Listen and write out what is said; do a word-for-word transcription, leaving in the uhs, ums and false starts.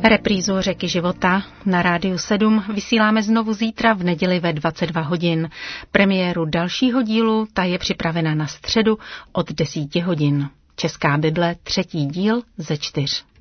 Reprízu Řeky života na Rádiu sedm vysíláme znovu zítra v neděli ve dvacet dva hodin. Premiéru dalšího dílu ta je připravena na středu od deseti hodin. Česká Bible, třetí díl ze čtyř.